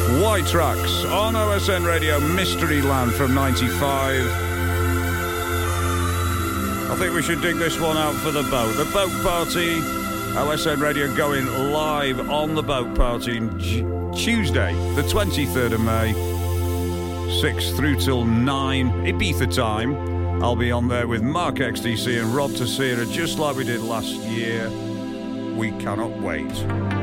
White Tracks on OSN Radio, Mystery Land from 95. I think we should dig this one out for the boat. The boat party, OSN Radio going live on the boat party Tuesday, the 23rd of May, 6 through till 9, Ibiza time. I'll be on there with Mark XTC and Rob Tessera, just like we did last year. We cannot wait.